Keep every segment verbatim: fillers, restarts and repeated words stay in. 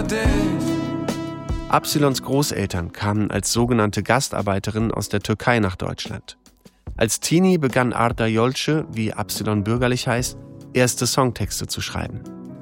dich. Absilons Großeltern kamen als sogenannte Gastarbeiterinnen aus der Türkei nach Deutschland. Als Teenie begann Arda Yolce, wie Absilon bürgerlich heißt, erste Songtexte zu schreiben.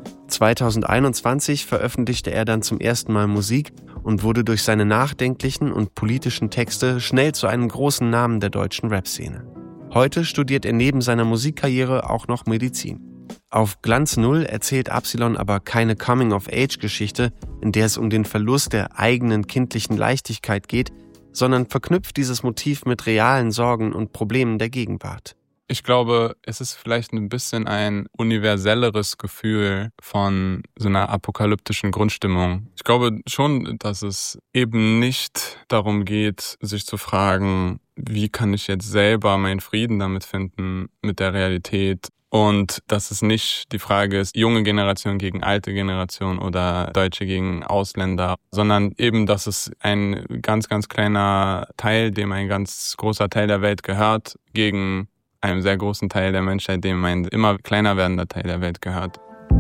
zweitausendeinundzwanzig veröffentlichte er dann zum ersten Mal Musik und wurde durch seine nachdenklichen und politischen Texte schnell zu einem großen Namen der deutschen Rap-Szene. Heute studiert er neben seiner Musikkarriere auch noch Medizin. Auf Glanz Null erzählt Absilon aber keine Coming-of-Age-Geschichte, in der es um den Verlust der eigenen kindlichen Leichtigkeit geht, sondern verknüpft dieses Motiv mit realen Sorgen und Problemen der Gegenwart. Ich glaube, es ist vielleicht ein bisschen ein universelleres Gefühl von so einer apokalyptischen Grundstimmung. Ich glaube schon, dass es eben nicht darum geht, sich zu fragen, wie kann ich jetzt selber meinen Frieden damit finden, mit der Realität. Und dass es nicht die Frage ist, junge Generation gegen alte Generation oder Deutsche gegen Ausländer, sondern eben, dass es ein ganz, ganz kleiner Teil, dem ein ganz großer Teil der Welt gehört, gegen einem sehr großen Teil der Menschheit, dem ein immer kleiner werdender Teil der Welt gehört.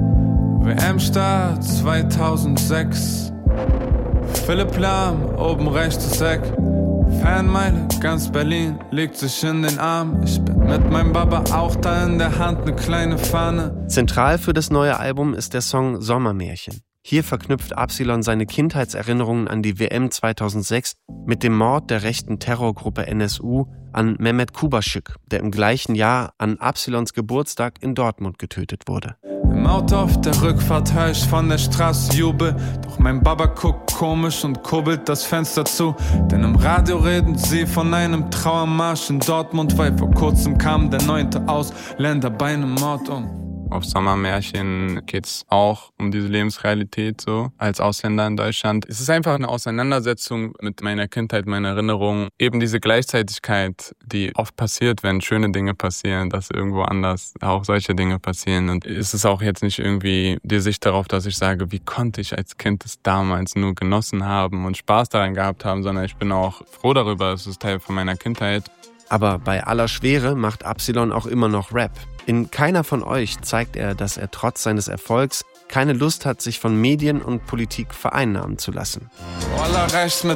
W M-Start zweitausendsechs. Philipp Lahm, oben rechtes Eck. Fanmeile, ganz Berlin legt sich in den Arm. Ich bin mit meinem Baba auch da, in der Hand eine kleine Fahne. Zentral für das neue Album ist der Song Sommermärchen. Hier verknüpft Absilon seine Kindheitserinnerungen an die W M zweitausendsechs mit dem Mord der rechten Terrorgruppe N S U an Mehmet Kubaschik, der im gleichen Jahr an Absilons Geburtstag in Dortmund getötet wurde. Im Auto auf der Rückfahrt hör ich von der Straße Jubel. Doch mein Baba guckt komisch und kurbelt das Fenster zu. Denn im Radio reden sie von einem Trauermarsch in Dortmund, weil vor kurzem kam der neunte Ausländer bei einem Mord um. Auf Sommermärchen geht's auch um diese Lebensrealität so als Ausländer in Deutschland. Es ist einfach eine Auseinandersetzung mit meiner Kindheit, meiner Erinnerung. Eben diese Gleichzeitigkeit, die oft passiert, wenn schöne Dinge passieren, dass irgendwo anders auch solche Dinge passieren. Und es ist auch jetzt nicht irgendwie die Sicht darauf, dass ich sage, wie konnte ich als Kind das damals nur genossen haben und Spaß daran gehabt haben, sondern ich bin auch froh darüber, es ist Teil von meiner Kindheit. Aber bei aller Schwere macht Absilon auch immer noch Rap. In Keiner von euch zeigt er, dass er trotz seines Erfolgs keine Lust hat, sich von Medien und Politik vereinnahmen zu lassen. Voller rechts mit